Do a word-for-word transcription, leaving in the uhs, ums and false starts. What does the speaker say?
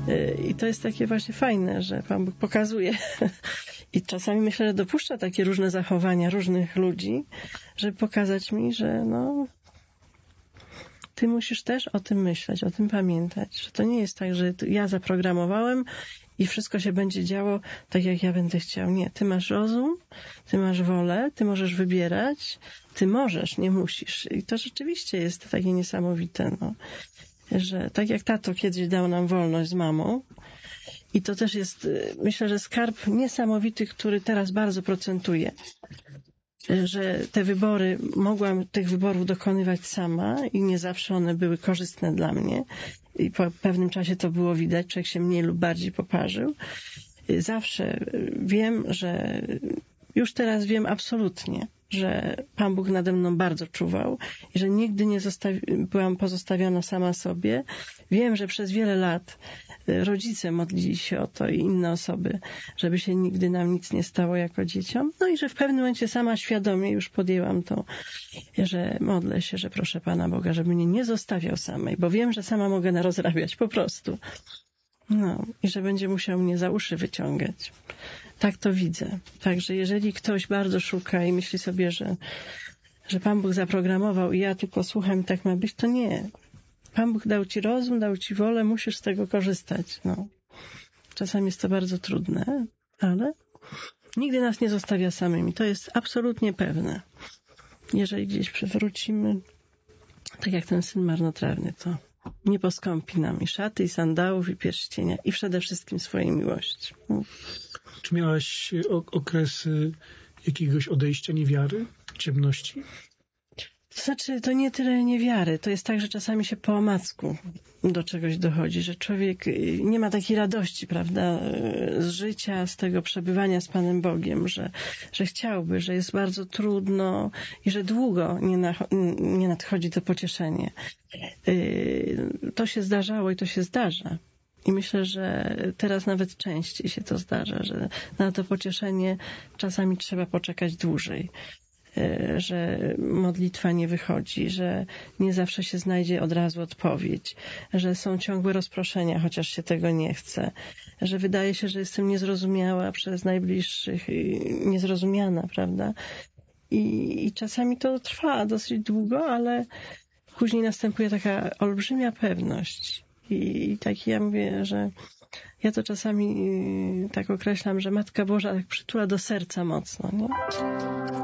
I to jest takie właśnie fajne, że Pan Bóg pokazuje i czasami myślę, że dopuszcza takie różne zachowania różnych ludzi, żeby pokazać mi, że no, ty musisz też o tym myśleć, o tym pamiętać, że to nie jest tak, że ja zaprogramowałem i wszystko się będzie działo tak, jak ja będę chciał. Nie, ty masz rozum, ty masz wolę, ty możesz wybierać, ty możesz, nie musisz. I to rzeczywiście jest takie niesamowite, no, że tak jak tato kiedyś dał nam wolność z mamą, i to też jest, myślę, że skarb niesamowity, który teraz bardzo procentuje, że te wybory, mogłam tych wyborów dokonywać sama i nie zawsze one były korzystne dla mnie. I po pewnym czasie to było widać, człowiek się mniej lub bardziej poparzył. Zawsze wiem, że już teraz wiem absolutnie, że Pan Bóg nade mną bardzo czuwał i że nigdy nie zostawi- byłam pozostawiona sama sobie. Wiem, że przez wiele lat rodzice modlili się o to i inne osoby, żeby się nigdy nam nic nie stało jako dzieciom. No i że w pewnym momencie sama świadomie już podjęłam to, że modlę się, że proszę Pana Boga, żeby mnie nie zostawiał samej, bo wiem, że sama mogę narozrabiać po prostu. No i że będzie musiał mnie za uszy wyciągać. Tak to widzę. Także jeżeli ktoś bardzo szuka i myśli sobie, że, że Pan Bóg zaprogramował i ja tylko słucham i tak ma być, to nie. Pan Bóg dał ci rozum, dał ci wolę, musisz z tego korzystać. No. Czasami jest to bardzo trudne, ale nigdy nas nie zostawia samymi. To jest absolutnie pewne. Jeżeli gdzieś przewrócimy, tak jak ten syn marnotrawny, to nie poskąpi nam i szaty, i sandałów, i pierścienia, i przede wszystkim swojej miłości. Czy miałaś okresy jakiegoś odejścia, niewiary, ciemności? To znaczy, to nie tyle niewiary. To jest tak, że czasami się po omacku do czegoś dochodzi, że człowiek nie ma takiej radości, prawda, z życia, z tego przebywania z Panem Bogiem, że, że chciałby, że jest bardzo trudno i że długo nie, na, nie nadchodzi to pocieszenie. To się zdarzało i to się zdarza. I myślę, że teraz nawet częściej się to zdarza, że na to pocieszenie czasami trzeba poczekać dłużej. Że modlitwa nie wychodzi, że nie zawsze się znajdzie od razu odpowiedź, że są ciągłe rozproszenia, chociaż się tego nie chce, że wydaje się, że jestem niezrozumiała przez najbliższych, niezrozumiana, prawda? I, i czasami to trwa dosyć długo, ale później następuje taka olbrzymia pewność. I, i tak ja mówię, że ja to czasami tak określam, że Matka Boża tak przytula do serca mocno, nie?